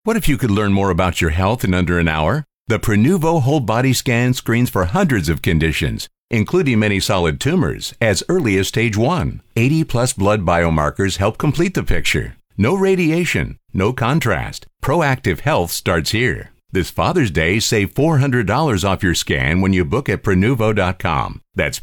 What if you could learn more about your health in under an hour? The Prenuvo Whole Body Scan screens for hundreds of conditions, including many solid tumors, as early as stage 1. 80-plus blood biomarkers help complete the picture. No radiation, no contrast. Proactive health starts here. This Father's Day, save $400 off your scan when you book at Prenuvo.com. That's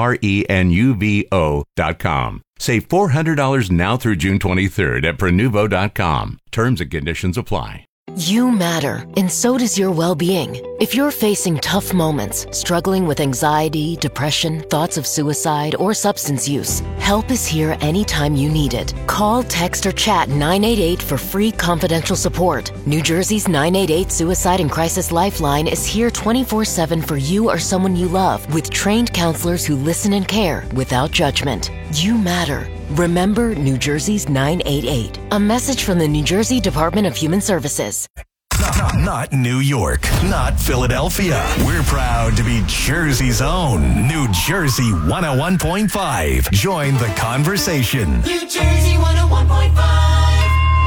Prenuvo.com. Save $400 now through June 23rd at Prenuvo.com. Terms and conditions apply. You matter, and so does your well-being. If you're facing tough moments, struggling with anxiety, depression, thoughts of suicide, or substance use, help is here anytime you need it. Call, text, or chat 988 for free confidential support. New Jersey's 988 Suicide and Crisis Lifeline is here 24/7 for you or someone you love, with trained counselors who listen and care without judgment. You matter. Remember New Jersey's 988. A message from the New Jersey Department of Human Services. Not New York, not Philadelphia. We're proud to be Jersey's own New Jersey 101.5. Join the conversation. New Jersey 101.5.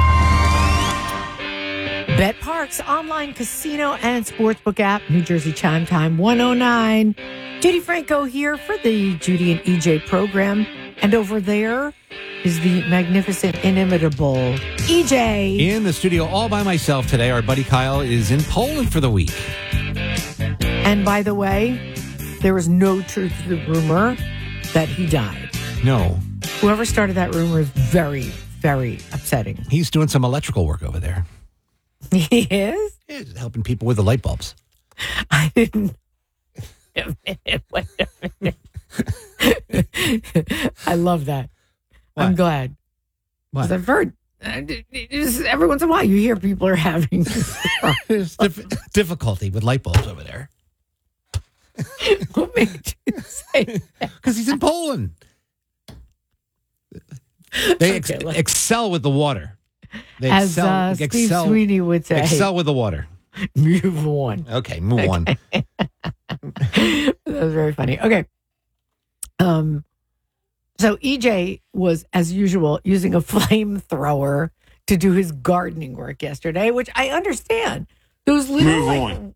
Bet Parks online casino and sportsbook app, New Jersey Chime Time 109. Judy Franco here for the Judy and EJ program. And over there is the magnificent, inimitable EJ. In the studio all by myself today. Our buddy Kyle is in Poland for the week. And by the way, there was no truth to the rumor that he died. No. Whoever started that rumor is very, very upsetting. He's doing some electrical work over there. He is? He's helping people with the light bulbs. I didn't. Wait a minute. I love that. What? I'm glad. What? Because I've heard every once in a while you hear people are having There's difficulty with light bulbs over there. What made you say that? Because he's in Poland. They Okay, excel with the water. They As Steve Sweeney would say. Excel with the water. Move on. Okay, move on. That was very funny. Okay. So EJ was, as usual, using a flamethrower to do his gardening work yesterday, which I understand. Those little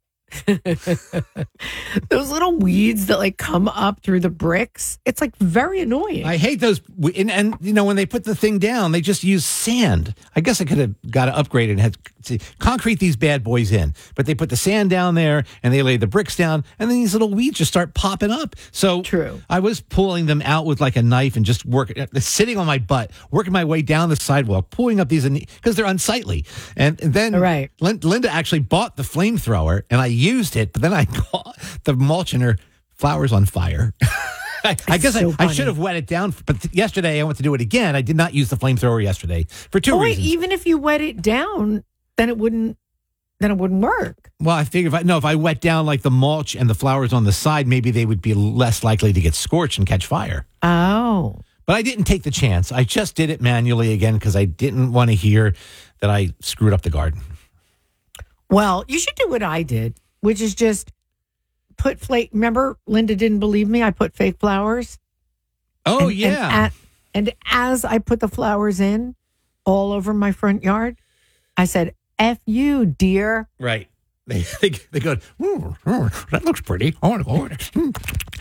those little weeds that come up through the bricks, it's very annoying. I hate those. And when they put the thing down, they just use sand. I guess I could have got to upgrade it and had to concrete these bad boys in. But they put the sand down there and they lay the bricks down, and then these little weeds just start popping up. So True. I was pulling them out with a knife and just sitting on my butt, working my way down the sidewalk, pulling up these because they're unsightly. And then Right. Linda actually bought the flamethrower, and I used it, but then I caught the mulch in her flowers on fire. I guess so I funny. should have wet it down, but yesterday I went to do it again. I did not use the flamethrower yesterday for two reasons. Even if you wet it down, then it wouldn't work. Well, I figured if I wet down the mulch and the flowers on the side, maybe they would be less likely to get scorched and catch fire. Oh. But I didn't take the chance. I just did it manually again because I didn't want to hear that I screwed up the garden. Well, you should do what I did, which is just put flake. Remember, Linda didn't believe me. I put fake flowers. Oh, yeah. And as I put the flowers in all over my front yard, I said, F you, dear. Right. They go, that looks pretty. I want to go in.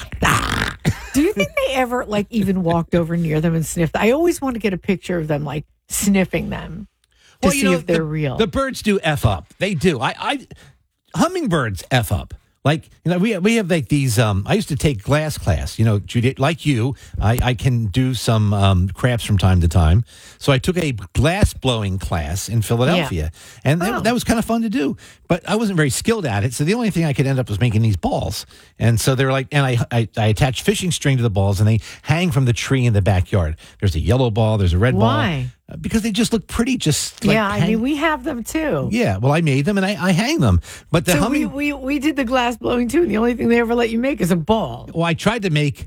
Do you think they ever even walked over near them and sniffed? I always want to get a picture of them sniffing them to see if they're real. The birds do F up. They do. Hummingbirds F up. We have these, I used to take glass class, Judy, like you, I can do some crafts from time to time. So I took a glass blowing class in Philadelphia, and that was kind of fun to do, but I wasn't very skilled at it. So the only thing I could end up was making these balls. And so they're and I attach fishing string to the balls, and they hang from the tree in the backyard. There's a yellow ball, there's a red ball. Why? Because they just look pretty, we have them too. Yeah, well, I made them and I hang them. But we did the glass blowing too, and the only thing they ever let you make is a ball. Well, I tried to make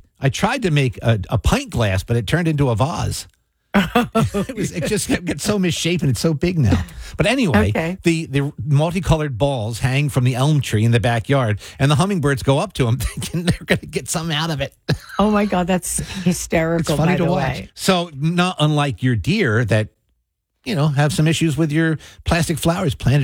a pint glass, but it turned into a vase. It just gets so misshapen. It's so big now. But anyway, Okay. the multicolored balls hang from the elm tree in the backyard, and the hummingbirds go up to them thinking they're going to get something out of it. Oh my God, that's hysterical. It's funny by to the watch. way. So not unlike your deer that have some issues with your plastic flowers planted